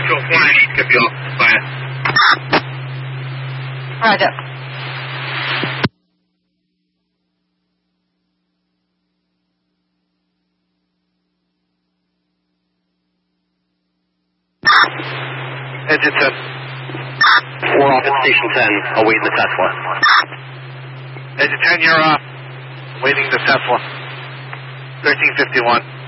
Actual flying needs to be off the flat. Roger. Engine 10. We're off at Station 10, awaiting the Tesla. Engine 10, you're waiting the Tesla. 1351.